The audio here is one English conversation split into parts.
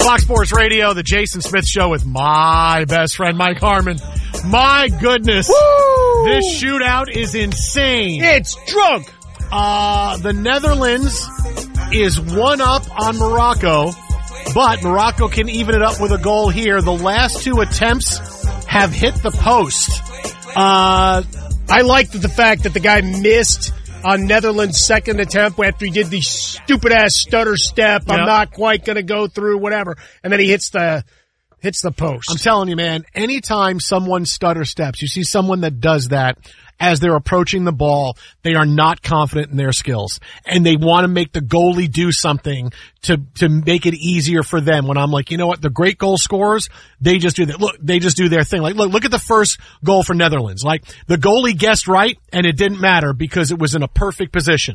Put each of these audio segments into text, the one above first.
Fox Sports Radio, the Jason Smith Show with my best friend, Mike Harmon. My goodness. Woo! This shootout is insane. It's drunk. The Netherlands is 1-up on Morocco, but Morocco can even it up with a goal here. The last two attempts have hit the post. I like the fact that the guy missed on Netherlands' second attempt after he did the stupid-ass stutter step. Yep. I'm not quite going to go through, whatever. And then he hits the post. I'm telling you, man, anytime someone stutter steps, you see someone that does that as they're approaching the ball, they are not confident in their skills. And they want to make the goalie do something to make it easier for them. When I'm like, you know what, the great goal scorers, they just do that. Look, they just do their thing. Like, look at the first goal for Netherlands. Like, the goalie guessed right, and it didn't matter because it was in a perfect position.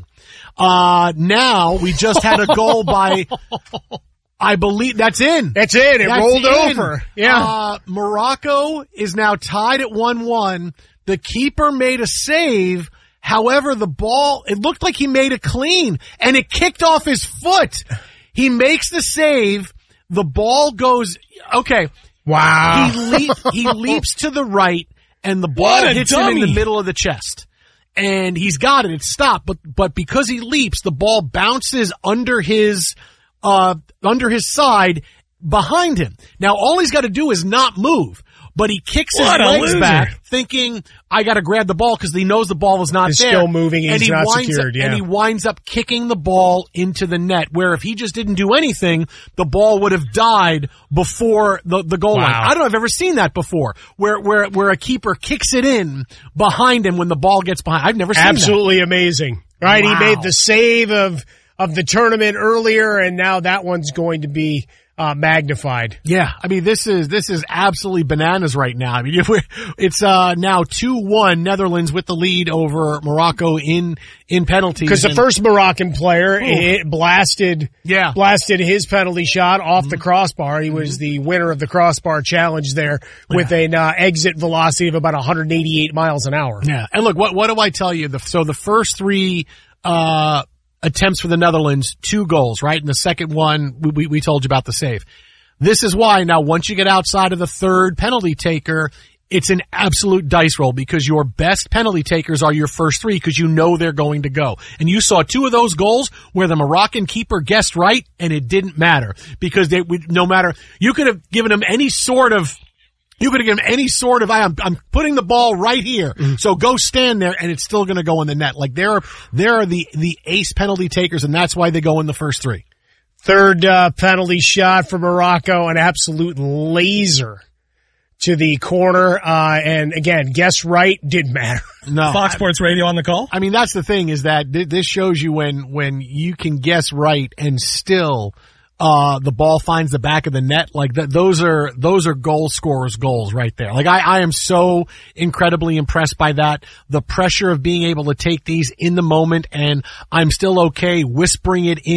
Now, we just had a goal by... I believe that's in. That's in. It rolled over. Yeah. Morocco is now tied at 1-1. The keeper made a save. However, the ball, it looked like he made it clean and it kicked off his foot. He makes the save. The ball goes, okay. Wow. He leaps to the right and the ball hits him in the middle of the chest. And he's got it. It's stopped. But because he leaps, the ball bounces under his side behind him. Now, all he's got to do is not move, but he kicks his legs back thinking, I got to grab the ball because he knows the ball is not there. Still moving and he's not secured. And he winds up kicking the ball into the net, where if he just didn't do anything, the ball would have died before the goal line. I don't know if I've ever seen that before, where a keeper kicks it in behind him when the ball gets behind. I've never seen that. Absolutely amazing. Right? Wow. He made the save of the tournament earlier, and now that one's going to be magnified. Yeah, I mean, this is absolutely bananas right now. I mean, it's now 2-1 Netherlands with the lead over Morocco in penalties. Because the first Moroccan player blasted his penalty shot off the crossbar. He was the winner of the crossbar challenge there with an exit velocity of about 188 miles an hour. Yeah, and look, what do I tell you? So the first three attempts for the Netherlands, 2 goals, right? And the second one, we told you about the save. This is why now once you get outside of the third penalty taker, it's an absolute dice roll because your best penalty takers are your first 3 because you know they're going to go. And you saw 2 of those goals where the Moroccan keeper guessed right and it didn't matter because no matter, you could have given him any sort of, I'm putting the ball right here. So go stand there and it's still going to go in the net. Like there are the ace penalty takers and that's why they go in the first 3. Third penalty shot for Morocco, an absolute laser to the corner. And again, guess right, didn't matter. No. Fox Sports Radio on the call. I mean, that's the thing is that this shows you when you can guess right and still the ball finds the back of the net. Like those are goal scorers' goals right there. Like I am so incredibly impressed by that. The pressure of being able to take these in the moment, and I'm still okay whispering it in.